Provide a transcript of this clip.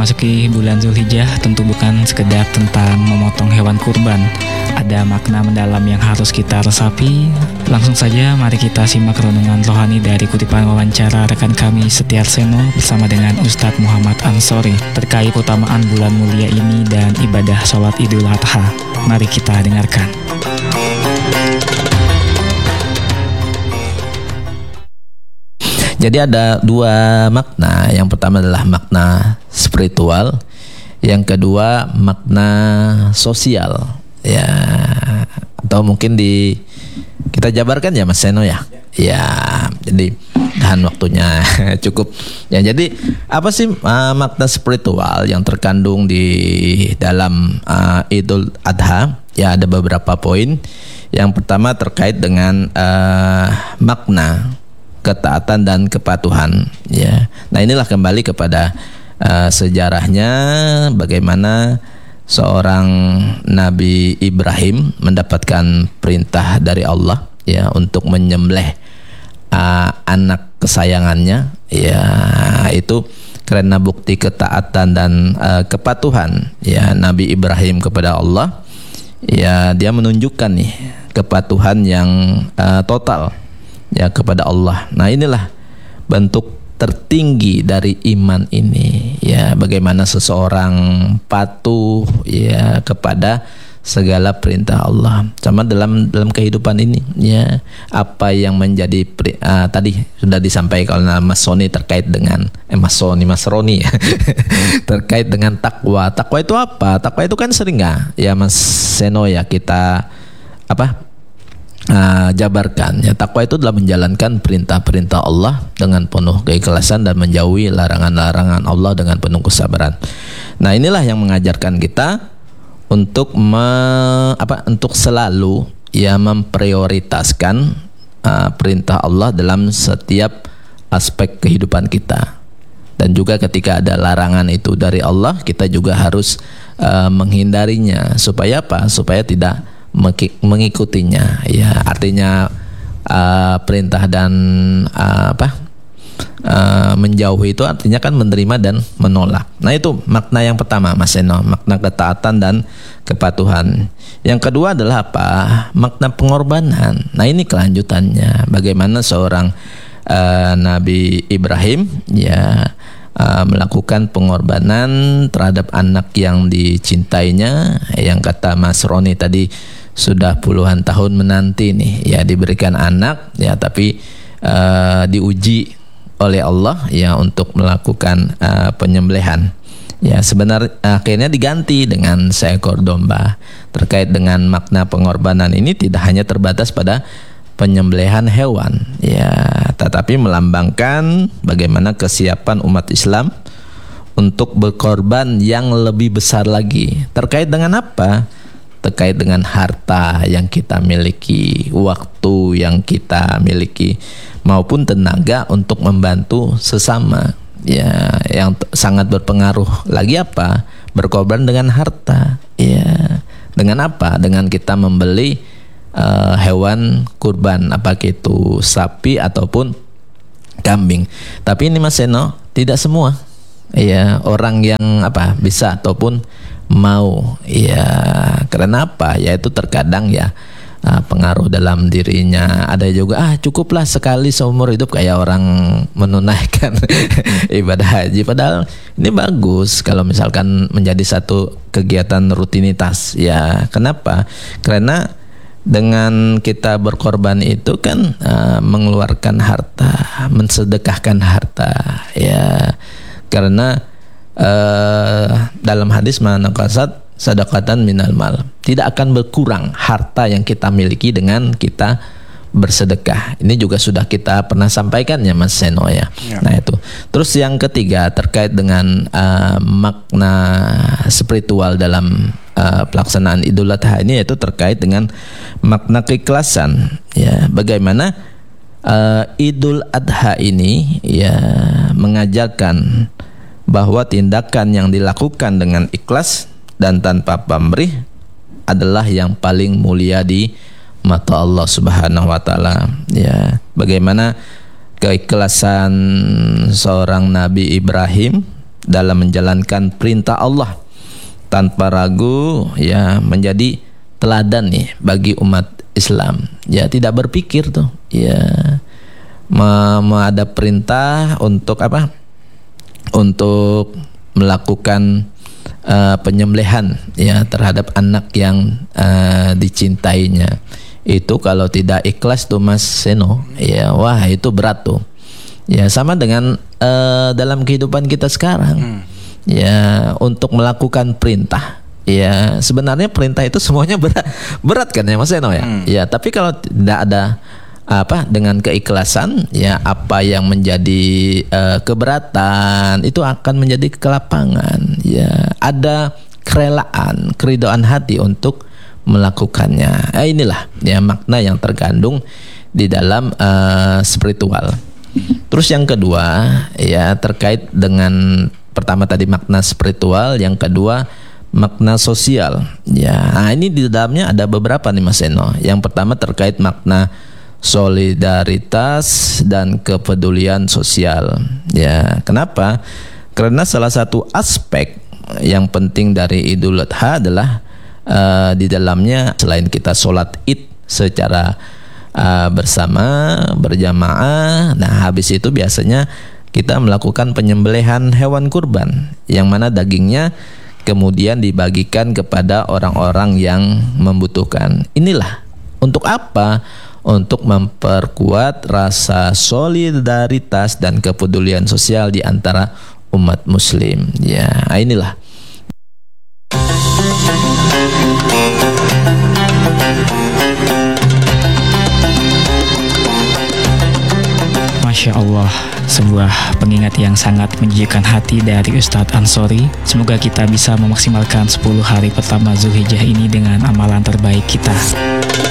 memasuki bulan Zulhijjah tentu bukan sekedar tentang memotong hewan kurban. Ada makna mendalam yang harus kita resapi. Langsung saja mari kita simak renungan rohani dari kutipan wawancara rekan kami Setiarsono bersama dengan Ustadz Muhammad Ansori terkait keutamaan bulan mulia ini dan ibadah sholat Idul Adha. Mari kita dengarkan. Jadi ada dua makna. Yang pertama adalah makna spiritual, yang kedua makna sosial. Ya, atau mungkin kita jabarkan ya Mas Seno ya. Ya, jadi tahan waktunya cukup. Ya, jadi apa sih makna spiritual yang terkandung di dalam Idul Adha? Ya, ada beberapa poin. Yang pertama terkait dengan makna ketaatan dan kepatuhan. Ya, nah inilah kembali kepada sejarahnya bagaimana seorang Nabi Ibrahim mendapatkan perintah dari Allah ya untuk menyembelih anak kesayangannya. Ya, itu karena bukti ketaatan dan kepatuhan ya Nabi Ibrahim kepada Allah. Ya, dia menunjukkan nih kepatuhan yang total ya kepada Allah. Nah, inilah bentuk tertinggi dari iman ini ya, bagaimana seseorang patuh ya kepada segala perintah Allah. Sama dalam kehidupan ini ya, apa yang menjadi tadi sudah disampaikan oleh Mas Soni terkait dengan Mas Roni ya terkait dengan takwa. Takwa itu apa? Takwa itu kan sering ya Mas Seno ya kita jabarkan ya. Takwa itu adalah menjalankan perintah-perintah Allah dengan penuh keikhlasan dan menjauhi larangan-larangan Allah dengan penuh kesabaran. Nah, inilah yang mengajarkan kita untuk untuk selalu ya memprioritaskan perintah Allah dalam setiap aspek kehidupan kita. Dan juga ketika ada larangan itu dari Allah, kita juga harus menghindarinya. Supaya apa? Supaya tidak mengikutinya ya, artinya perintah dan menjauhi itu artinya kan menerima dan menolak. Nah, itu makna yang pertama Mas Seno, makna ketaatan dan kepatuhan. Yang kedua adalah apa? Makna pengorbanan. Nah, ini kelanjutannya bagaimana seorang Nabi Ibrahim ya melakukan pengorbanan terhadap anak yang dicintainya, yang kata Mas Roni tadi sudah puluhan tahun menanti nih ya diberikan anak ya, tapi diuji oleh Allah ya untuk melakukan penyembelihan ya, sebenarnya akhirnya diganti dengan seekor domba. Terkait dengan makna pengorbanan ini tidak hanya terbatas pada penyembelihan hewan ya, tetapi melambangkan bagaimana kesiapan umat Islam untuk berkorban yang lebih besar lagi. Terkait dengan apa? Terkait dengan harta yang kita miliki, waktu yang kita miliki, maupun tenaga untuk membantu sesama ya, yang sangat berpengaruh. Lagi apa? Berkorban dengan harta ya. Dengan apa? Dengan kita membeli hewan kurban, apakah itu sapi ataupun kambing. Tapi ini Mas Seno, tidak semua ya orang yang bisa ataupun mau ya. Karena apa? Ya itu terkadang ya pengaruh dalam dirinya. Ada juga cukuplah sekali seumur hidup, kayak orang menunaikan ibadah haji. Padahal ini bagus kalau misalkan menjadi satu kegiatan rutinitas ya. Kenapa? Karena dengan kita berkorban itu kan mengeluarkan harta, mensedekahkan harta ya. Karena dalam hadis manaqasat sadaqatan minal mal, tidak akan berkurang harta yang kita miliki dengan kita bersedekah. Ini juga sudah kita pernah sampaikan ya Mas Seno ya. Nah, itu. Terus yang ketiga terkait dengan makna spiritual dalam pelaksanaan Idul Adha ini, yaitu terkait dengan makna keikhlasan ya. Bagaimana Idul Adha ini ya mengajarkan bahwa tindakan yang dilakukan dengan ikhlas dan tanpa pamrih adalah yang paling mulia di mata Allah Subhanahu wa taala ya. Bagaimana keikhlasan seorang Nabi Ibrahim dalam menjalankan perintah Allah tanpa ragu, ya, menjadi teladan nih bagi umat Islam. Ya, tidak berpikir tuh, ya, ada perintah untuk apa? Untuk melakukan penyembelihan, ya, terhadap anak yang dicintainya. Itu kalau tidak ikhlas tuh Mas Seno, ya, wah itu berat tuh. Ya, sama dengan dalam kehidupan kita sekarang. Ya, untuk melakukan perintah. Ya, sebenarnya perintah itu semuanya berat kan ya Mas Seno ya. Ya, tapi kalau tidak ada dengan keikhlasan, ya, apa yang menjadi keberatan itu akan menjadi kelapangan. Ya, ada kerelaan, keridhaan hati untuk melakukannya. Inilah ya makna yang terkandung di dalam spiritual. Terus yang kedua, ya, terkait dengan pertama tadi makna spiritual, yang kedua makna sosial. Ya, ini di dalamnya ada beberapa nih Mas Eno. Yang pertama terkait makna solidaritas dan kepedulian sosial. Ya, kenapa? Karena salah satu aspek yang penting dari Idul Adha adalah di dalamnya selain kita sholat Id secara bersama, berjamaah, nah habis itu biasanya kita melakukan penyembelihan hewan kurban, yang mana dagingnya kemudian dibagikan kepada orang-orang yang membutuhkan. Inilah untuk apa? Untuk memperkuat rasa solidaritas dan kepedulian sosial di antara umat muslim. Ya, inilah. Masya Allah, sebuah pengingat yang sangat menjijikkan hati dari Ustadz Ansori. Semoga kita bisa memaksimalkan 10 hari pertama Zulhijjah ini dengan amalan terbaik kita.